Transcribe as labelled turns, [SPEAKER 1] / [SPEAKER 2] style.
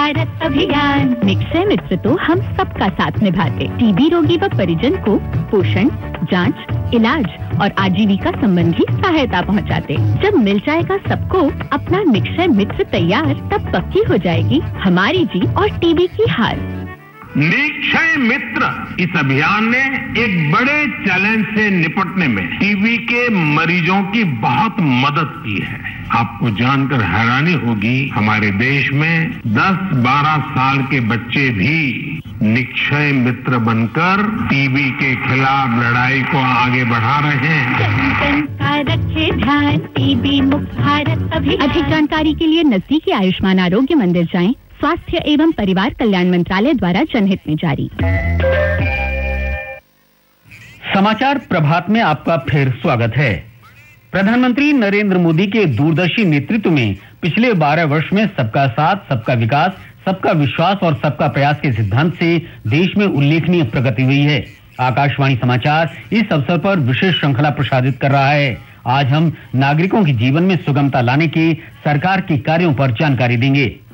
[SPEAKER 1] भारत अभियान। निक्षय मित्र तो हम सबका साथ निभाते, टीबी रोगी व परिजन को पोषण, जांच, इलाज और आजीविका संबंधी सहायता पहुंचाते। जब मिल जाएगा सबको अपना निक्षय मित्र तैयार, तब पक्की हो जाएगी हमारी जीत और टीबी की हार।
[SPEAKER 2] निक्षय मित्र इस अभियान ने एक बड़े चैलेंज से निपटने में टीबी के मरीजों की बहुत मदद की है। आपको जानकर हैरानी होगी, हमारे देश में 10-12 साल के बच्चे भी निक्षय मित्र बनकर टीबी के खिलाफ लड़ाई को आगे बढ़ा रहे हैं।
[SPEAKER 1] रखे ध्यान, टीबी मुक्त भारत अभियान। अधिक जानकारी के लिए नजदीकी आयुष्मान आरोग्य मंदिर जाएं। स्वास्थ्य एवं परिवार कल्याण मंत्रालय द्वारा जनहित में जारी।
[SPEAKER 3] समाचार प्रभात में आपका फिर स्वागत है। प्रधानमंत्री नरेंद्र मोदी के दूरदर्शी नेतृत्व में पिछले 12 वर्ष में सबका साथ, सबका विकास, सबका विश्वास और सबका प्रयास के सिद्धांत से देश में उल्लेखनीय प्रगति हुई है। आकाशवाणी समाचार इस अवसर पर विशेष श्रृंखला प्रसारित कर रहा है। आज हम नागरिकों के जीवन में सुगमता लाने के सरकार के कार्यों पर जानकारी देंगे।